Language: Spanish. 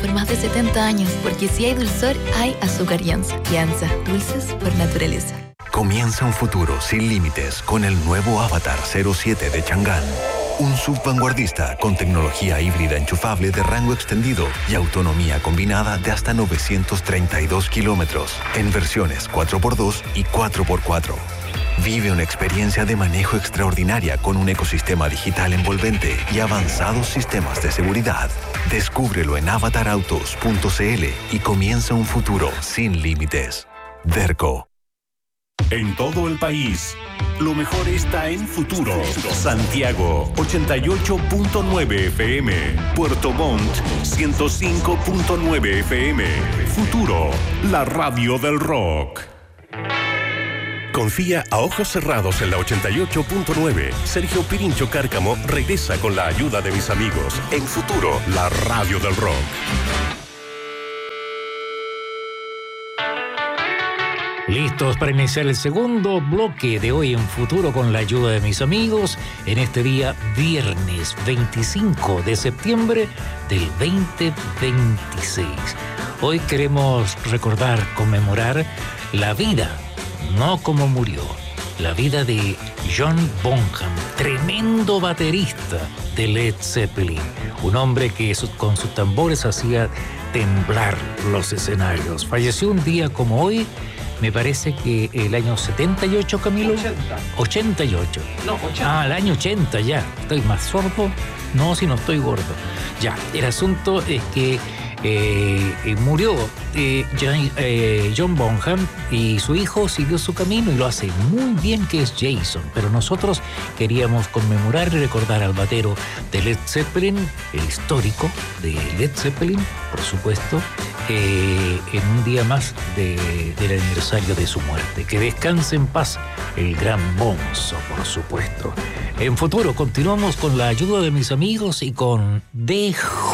por más de 70 años, porque si hay dulzor, hay azúcar Yanza. Yanza, dulces por naturaleza. Comienza un futuro sin límites con el nuevo Avatar 07 de Chang'an. Un SUV vanguardista con tecnología híbrida enchufable de rango extendido y autonomía combinada de hasta 932 kilómetros en versiones 4x2 y 4x4. Vive una experiencia de manejo extraordinaria con un ecosistema digital envolvente y avanzados sistemas de seguridad. Descúbrelo en avatarautos.cl y comienza un futuro sin límites. Derco. En todo el país, lo mejor está en Futuro. Santiago, 88.9 FM. Puerto Montt, 105.9 FM. Futuro, la radio del rock. Confía a ojos cerrados en la 88.9. Sergio Pirincho Cárcamo regresa con la ayuda de mis amigos. En Futuro, la radio del rock. Listos para iniciar el segundo bloque de hoy en Futuro con la ayuda de mis amigos en este día viernes 25 de septiembre del 2026. Hoy queremos recordar, conmemorar la vida, no como murió, la vida de John Bonham, tremendo baterista de Led Zeppelin, un hombre que con sus tambores hacía temblar los escenarios. Falleció un día como hoy. Me parece que el año 78, Camilo. 88. No, 80. El año 80 ya. ¿Estoy más sordo? No, si no estoy gordo. Ya, el asunto es que murió John Bonham y su hijo siguió su camino y lo hace muy bien, que es Jason. Pero nosotros queríamos conmemorar y recordar al batero de Led Zeppelin, el histórico de Led Zeppelin, por supuesto, en un día más del aniversario de su muerte. Que descanse en paz el gran Bonzo, por supuesto. En Futuro continuamos con la ayuda de mis amigos y con The